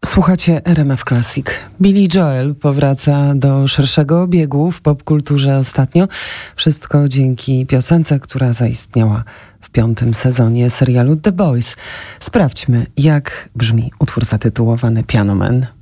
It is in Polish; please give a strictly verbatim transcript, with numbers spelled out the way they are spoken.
Słuchacie R M F Classic. Billy Joel powraca do szerszego obiegu w popkulturze ostatnio. Wszystko dzięki piosence, która zaistniała w piątym sezonie serialu The Boys. Sprawdźmy, jak brzmi utwór zatytułowany Piano Man.